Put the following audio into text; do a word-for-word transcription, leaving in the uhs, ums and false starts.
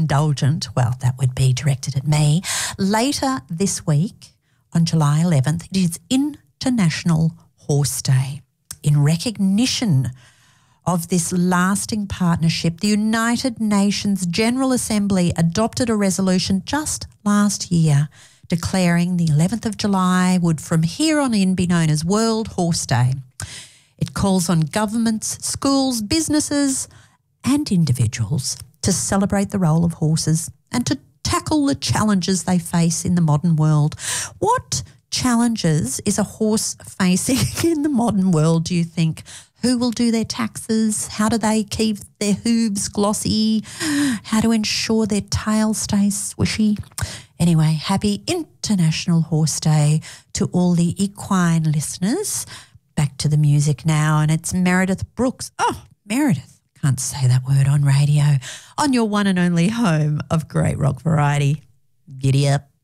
indulgent, well, that would be directed at me. Later this week, on July eleventh, it is International Horse Day. In recognition of this lasting partnership, the United Nations General Assembly adopted a resolution just last year declaring the eleventh of July would from here on in be known as World Horse Day. It calls on governments, schools, businesses and individuals to celebrate the role of horses and to tackle the challenges they face in the modern world. What challenges is a horse facing in the modern world, do you think? Who will do their taxes? How do they keep their hooves glossy? How to ensure their tail stays swishy? Anyway, happy International Horse Day to all the equine listeners. Back to the music now, and it's Meredith Brooks. Oh, Meredith. Can't say that word on radio. On your one and only home of great rock variety. Giddy up.